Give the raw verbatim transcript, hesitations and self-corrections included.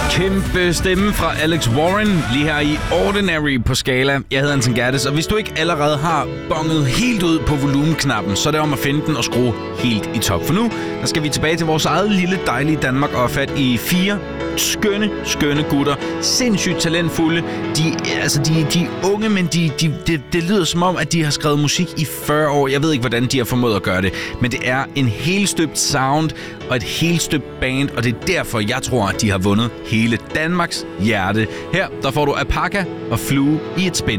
Kæmpe stemme fra Alex Warren, lige her i Ordinary på Skala. Jeg hedder Anton Gerdes, og hvis du ikke allerede har bonget helt ud på volumenknappen, så er det om at finde den og skrue helt i top. For nu, der skal vi tilbage til vores eget lille dejlige Danmark og have fat i fire skønne, skønne gutter. Sindssygt talentfulde. De, altså, de, de er unge, men de, de, det, det lyder som om, at de har skrevet musik i fyrre år. Jeg ved ikke, hvordan de har formået at gøre det, men det er en helstøbt sound og et helstøbt band, og det er derfor, jeg tror, at de har vundet hele Danmarks hjerte. Her, der får du Apaka og Flue i et spin.